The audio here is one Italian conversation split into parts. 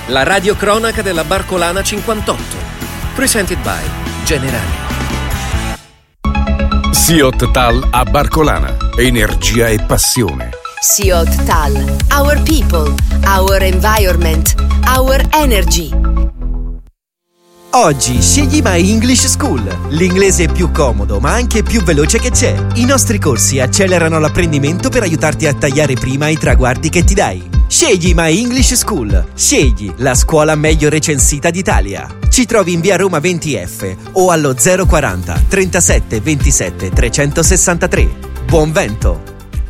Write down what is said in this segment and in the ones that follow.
la radiocronaca della Barcolana 58. Presented by Generali. Siot Tal a Barcolana. Energia e passione. Siot Tal. Our people, our environment, our energy. Oggi scegli My English School, l'inglese più comodo ma anche più veloce che c'è. I nostri corsi accelerano l'apprendimento per aiutarti a tagliare prima i traguardi che ti dai. Scegli My English School, scegli la scuola meglio recensita d'Italia. Ci trovi in via Roma 20F o allo 040 37 27 363. Buon vento!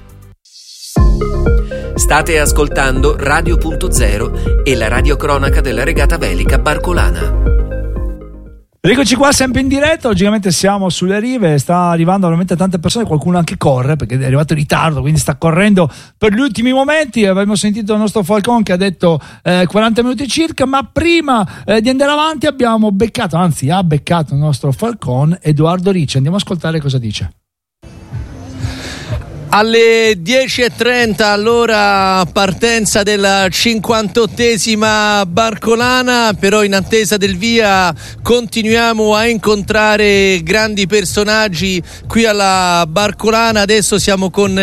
State ascoltando Radio.0 e la radiocronaca della regata velica Barcolana. Eccoci qua sempre in diretta, logicamente siamo sulle rive, sta arrivando veramente tante persone, qualcuno anche corre perché è arrivato in ritardo, quindi sta correndo per gli ultimi momenti. Abbiamo sentito il nostro Falcon che ha detto 40 minuti circa, ma prima di andare avanti abbiamo beccato, anzi ha beccato il nostro Falcon Edoardo Ricci. Andiamo a ascoltare cosa dice. Alle 10.30 allora partenza della 58esima Barcolana, però in attesa del via continuiamo a incontrare grandi personaggi qui alla Barcolana. Adesso siamo con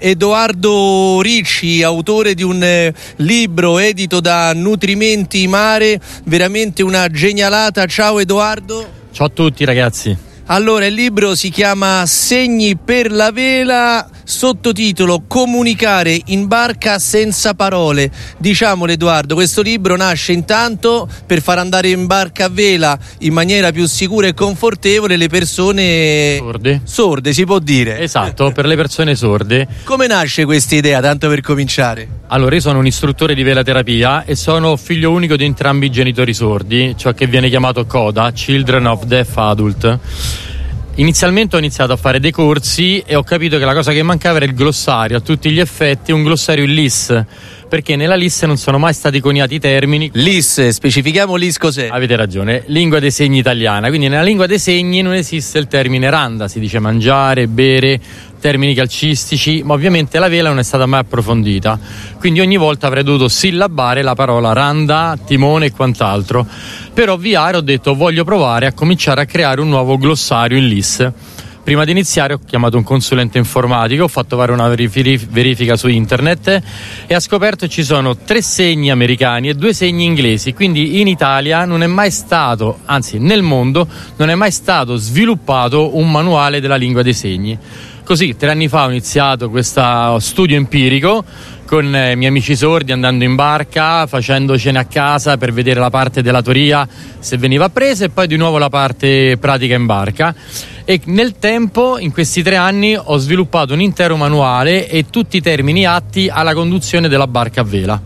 Edoardo Ricci, autore di un libro edito da Nutrimenti Mare, veramente una genialata. Ciao Edoardo. Ciao a tutti ragazzi. Allora, il libro si chiama Segni per la vela, sottotitolo Comunicare in barca senza parole. Diciamolo Edoardo, questo libro nasce intanto per far andare in barca a vela in maniera più sicura e confortevole le persone sorde, si può dire. Esatto, per le persone sorde. Come nasce questa idea, tanto per cominciare? Allora, io sono un istruttore di velaterapia e sono figlio unico di entrambi i genitori sordi, ciò che viene chiamato CODA, Children of Deaf Adult. Inizialmente ho iniziato a fare dei corsi e ho capito che la cosa che mancava era il glossario, a tutti gli effetti un glossario in LIS, perché nella LIS non sono mai stati coniati i termini. LIS, specifichiamo LIS cos'è? Avete ragione, lingua dei segni italiana, quindi nella lingua dei segni non esiste il termine randa, si dice mangiare, bere, termini calcistici, ma ovviamente la vela non è stata mai approfondita, quindi ogni volta avrei dovuto sillabare la parola randa, timone e quant'altro. Per ovviare ho detto voglio provare a cominciare a creare un nuovo glossario in LIS. Prima di iniziare ho chiamato un consulente informatico, ho fatto fare una verifica su internet e ho scoperto che ci sono 3 segni americani e 2 segni inglesi, quindi in Italia non è mai stato, anzi nel mondo non è mai stato sviluppato un manuale della lingua dei segni. Così 3 anni fa ho iniziato questo studio empirico con i miei amici sordi, andando in barca, facendocene a casa per vedere la parte della teoria se veniva presa e poi di nuovo la parte pratica in barca. E nel tempo, in questi 3 anni, ho sviluppato un intero manuale e tutti i termini atti alla conduzione della barca a vela.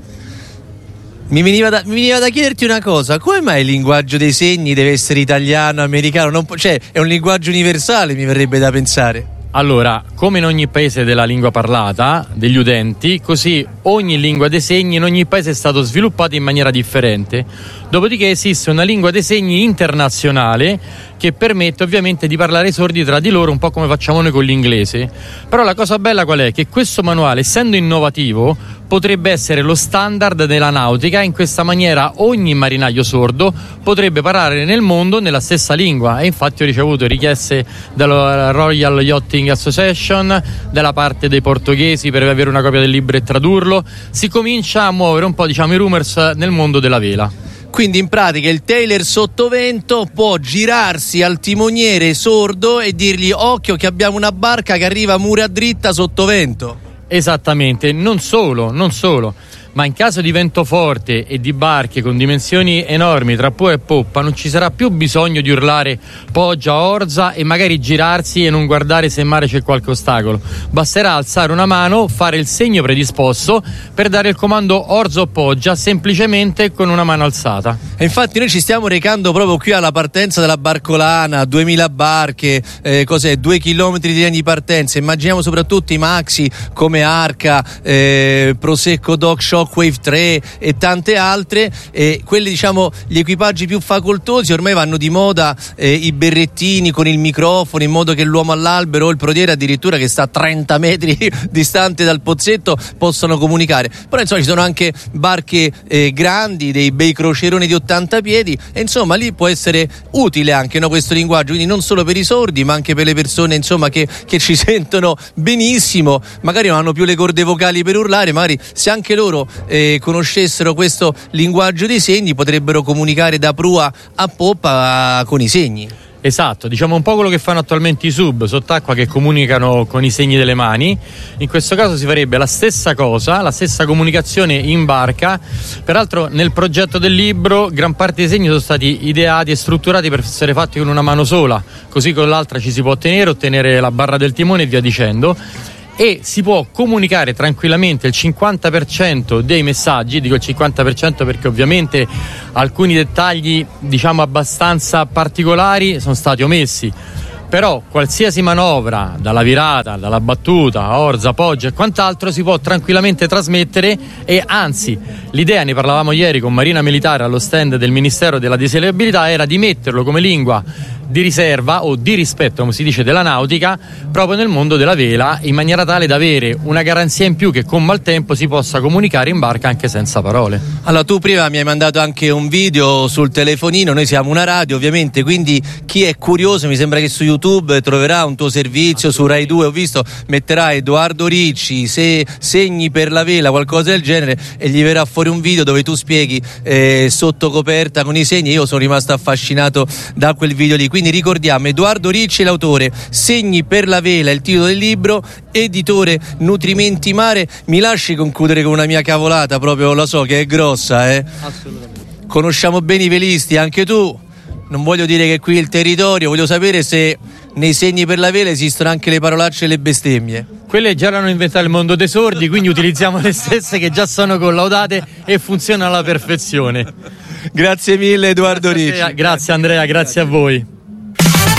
Mi veniva da chiederti una cosa: come mai il linguaggio dei segni deve essere italiano, americano? Cioè, è un linguaggio universale, mi verrebbe da pensare. Allora, come in ogni paese della lingua parlata, degli udenti, così ogni lingua dei segni in ogni paese è stato sviluppato in maniera differente. Dopodiché esiste una lingua dei segni internazionale che permette ovviamente di parlare ai sordi tra di loro, un po' come facciamo noi con l'inglese. Però la cosa bella qual è? Che questo manuale, essendo innovativo, potrebbe essere lo standard della nautica. In questa maniera ogni marinaio sordo potrebbe parlare nel mondo nella stessa lingua, e infatti ho ricevuto richieste dalla Royal Yachting Association, dalla parte dei portoghesi per avere una copia del libro e tradurlo. Si comincia a muovere un po', diciamo, i rumors nel mondo della vela. Quindi in pratica il tailor sottovento può girarsi al timoniere sordo e dirgli: occhio che abbiamo una barca che arriva mura dritta sottovento. Esattamente, non solo, ma in caso di vento forte e di barche con dimensioni enormi tra proa e poppa non ci sarà più bisogno di urlare poggia orza e magari girarsi e non guardare se in mare c'è qualche ostacolo. Basterà alzare una mano, fare il segno predisposto per dare il comando orza o poggia semplicemente con una mano alzata. E infatti noi ci stiamo recando proprio qui alla partenza della Barcolana, 2000 barche, 2 chilometri di linea di partenza. Immaginiamo soprattutto i maxi come Arca, Prosecco Dock Shop Shockwave 3 e tante altre, quelli diciamo gli equipaggi più facoltosi ormai vanno di moda, i berrettini con il microfono, in modo che l'uomo all'albero o il prodiere addirittura che sta a 30 metri distante dal pozzetto possono comunicare. Però insomma ci sono anche barche grandi, dei bei croceroni di 80 piedi, e insomma lì può essere utile anche, no, questo linguaggio, quindi non solo per i sordi ma anche per le persone insomma che ci sentono benissimo, magari non hanno più le corde vocali per urlare, magari se anche loro conoscessero questo linguaggio dei segni potrebbero comunicare da prua a poppa con i segni. Esatto, diciamo un po' quello che fanno attualmente i sub sott'acqua, che comunicano con i segni delle mani. In questo caso si farebbe la stessa cosa, la stessa comunicazione in barca. Peraltro nel progetto del libro gran parte dei segni sono stati ideati e strutturati per essere fatti con una mano sola, così con l'altra ci si può ottenere la barra del timone e via dicendo. E si può comunicare tranquillamente il 50% dei messaggi, dico il 50% perché ovviamente alcuni dettagli diciamo abbastanza particolari sono stati omessi, però qualsiasi manovra, dalla virata, dalla battuta, orza, poggio e quant'altro si può tranquillamente trasmettere. E anzi, l'idea, ne parlavamo ieri con Marina Militare allo stand del Ministero della Disagibilità, era di metterlo come lingua di riserva o di rispetto, come si dice, della nautica, proprio nel mondo della vela, in maniera tale da avere una garanzia in più che con maltempo si possa comunicare in barca anche senza parole. Allora, tu prima mi hai mandato anche un video sul telefonino, noi siamo una radio ovviamente, quindi chi è curioso mi sembra che su YouTube troverà un tuo servizio, su Rai 2 ho visto, metterà Edoardo Ricci, segni per la vela, qualcosa del genere, e gli verrà fuori un video dove tu spieghi sotto coperta con i segni. Io sono rimasto affascinato da quel video lì. Quindi ricordiamo, Edoardo Ricci, l'autore, Segni per la vela, il titolo del libro, editore Nutrimenti Mare. Mi lasci concludere con una mia cavolata, proprio lo so che è grossa, Assolutamente. Conosciamo bene i velisti, anche tu. Non voglio dire che qui è il territorio, voglio sapere se nei segni per la vela esistono anche le parolacce e le bestemmie. Quelle già erano inventate nel mondo dei sordi, quindi utilizziamo le stesse che già sono collaudate e funzionano alla perfezione. Grazie mille Edoardo Ricci. Grazie Andrea, grazie a voi.